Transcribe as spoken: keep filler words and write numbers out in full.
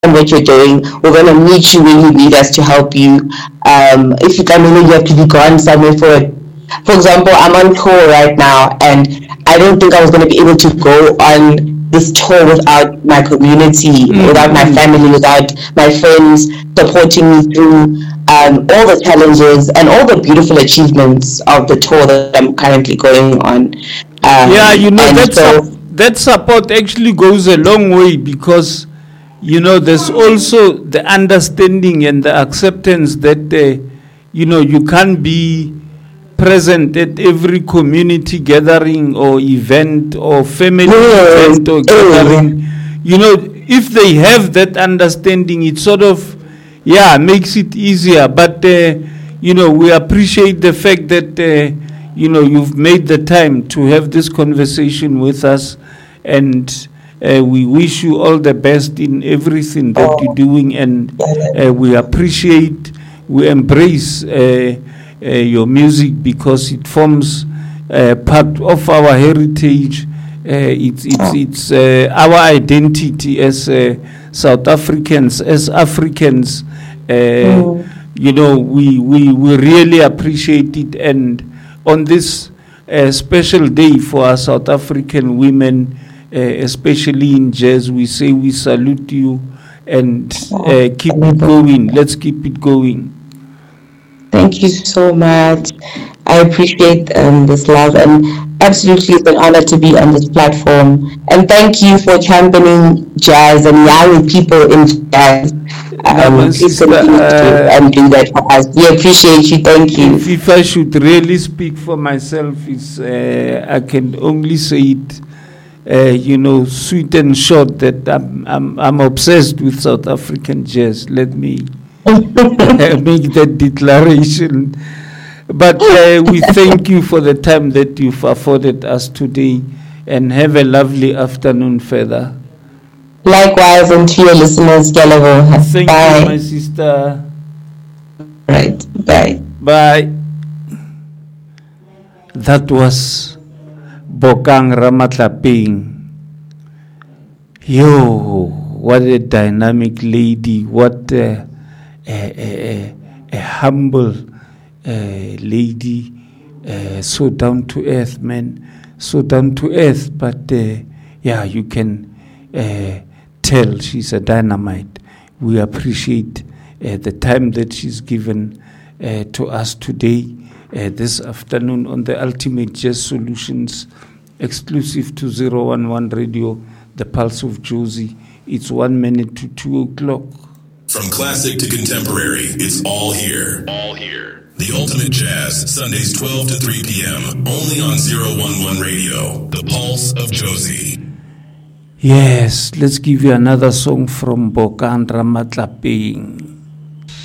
what you're doing. We're going to meet you where you need us to help you. Um, if you can, you have to be gone somewhere for it. For example, I'm on tour right now, and I don't think I was going to be able to go on this tour without my community, mm-hmm. without my family, without my friends supporting me through um, all the challenges and all the beautiful achievements of the tour that I'm currently going on. Um, yeah, you know, that, so, su- that support actually goes a long way, because, you know, there's also the understanding and the acceptance that, uh, you know, you can't be present at every community gathering or event or family yeah. event or gathering. Yeah. You know, if they have that understanding, it sort of, yeah, makes it easier. But, uh, you know, we appreciate the fact that, uh, you know, you've made the time to have this conversation with us, and uh, we wish you all the best in everything that you're doing, and uh, we appreciate, we embrace uh, uh, your music, because it forms uh, part of our heritage. Uh, it's it's it's uh, our identity as uh, South Africans, as Africans. Uh, mm. You know, we, we, we really appreciate it, and on this uh, special day for our South African women, uh, especially in jazz, we say we salute you, and uh, keep it going. Let's keep it going. Thank you so much. I appreciate um, this love, and absolutely it's an honor to be on this platform. And thank you for championing jazz and young people in jazz. Um, please continue to and do that for us. We appreciate you. Thank you. If, if I should really speak for myself, it's, uh, I can only say it, uh, you know, sweet and short, that I'm, I'm, I'm obsessed with South African jazz. Let me make that declaration. But uh, we thank you for the time that you've afforded us today, and have a lovely afternoon further. Likewise, and to your listeners, Gelevo. Thank bye. you, my sister. Right, bye. Bye. That was Bokang Ramatlaping. Yo, what a dynamic lady. What a, a, a, a humble uh, lady. Uh, so down to earth, man. So down to earth. But uh, yeah, you can uh, tell she's a dynamite. We appreciate uh, the time that she's given uh, to us today, uh, this afternoon on the Ultimate Jazz Solutions, exclusive to zero one one Radio, the Pulse of Jozi. It's one minute to two o'clock. From classic to contemporary, it's all here. All here. The Ultimate Jazz, Sundays twelve to three p.m., only on zero one one Radio, the Pulse of Jozi. Yes, let's give you another song from Bokang Ramatlaping.